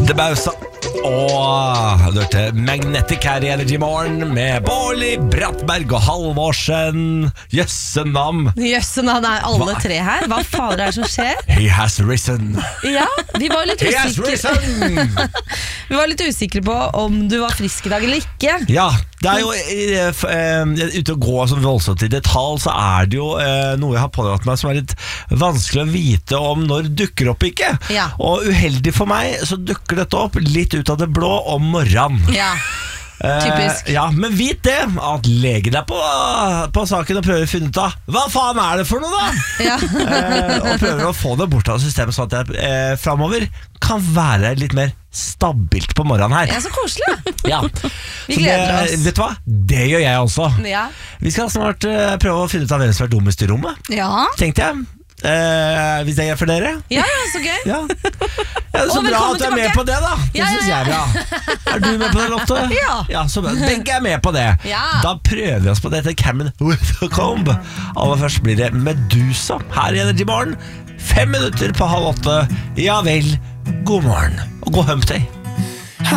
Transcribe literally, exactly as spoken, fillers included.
The Bausa. Åh, du hørte Magnetic her i Energy Morgen med Bårli, Brattberg og Halvorsen. Jøssenam. Jøssenam, er alle Hva? tre her? Hva faen er det som skjer? He has risen. Ja, vi var litt He has usikre Vi var litt usikre på om du var frisk i dag eller ikke. Ja, det er jo eh, eh, ute å gå så voldsomt i detalj, så er det jo eh, noe jeg har pådratt meg som er litt vanskelig å vite om når dukker opp ikke. Ja. Og uheldig for meg så dukker dette opp litt ut av det blå om morgenen. Ja, typisk. Eh, ja, men vit det, at legen er på, på saken og prøver å finne ut av hva faen er det for noe da? Ja. eh, og prøver å få det bort av systemet sånn at jeg eh, fremover kan være litt mer stabilt på morgenen her. Ja, så koselig. Ja. Vi gleder oss. Vet du hva? Det gjør jeg også. Ja. Vi skal snart uh, prøve å finne ut av hvem som er dummest i rommet, Ja. tenkte jeg. Uh, hvis det er for dere. Ja, ja, så gøy. Ja. Ja, så Og bra velkommen at du er med tilbake. på det, da. Det Ja, ja, synes ja. jeg er bra. Er du med på det, Lotte? Ja. Ja, så bra. Begge er med på det. Ja. Da prøver vi oss på det til Cameron Whitcomb. Aller først blir det Medusa her i Energy Morgen. Fem minutter på halv åtte. Ja vel, god morgen og god hump day.